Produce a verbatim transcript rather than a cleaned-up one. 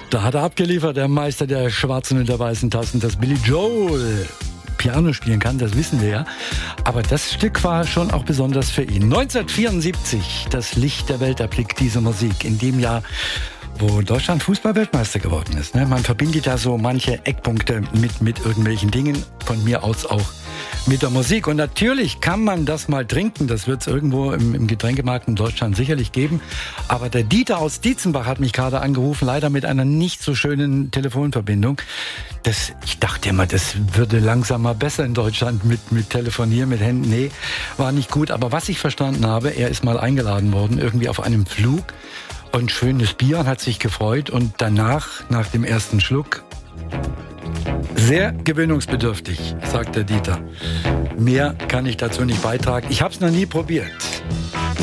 Da hat er abgeliefert, der Meister der schwarzen und der weißen Tassen, dass Billy Joel Piano spielen kann, das wissen wir ja. Aber das Stück war schon auch besonders für ihn. neunzehnhundertvierundsiebzig, das Licht der Welt erblickt diese Musik. In dem Jahr, wo Deutschland Fußball-Weltmeister geworden ist. Man verbindet da so manche Eckpunkte mit, mit irgendwelchen Dingen. Von mir aus auch mit der Musik. Und natürlich kann man das mal trinken. Das wird es irgendwo im, im Getränkemarkt in Deutschland sicherlich geben. Aber der Dieter aus Dietzenbach hat mich gerade angerufen, leider mit einer nicht so schönen Telefonverbindung. Das, ich dachte immer, das würde langsam mal besser in Deutschland mit, mit Telefonieren, mit Händen. Nee, war nicht gut. Aber was ich verstanden habe, er ist mal eingeladen worden, irgendwie auf einem Flug. Und schönes Bier und hat sich gefreut. Und danach, nach dem ersten Schluck, sehr gewöhnungsbedürftig, sagt der Dieter. Mehr kann ich dazu nicht beitragen. Ich habe es noch nie probiert.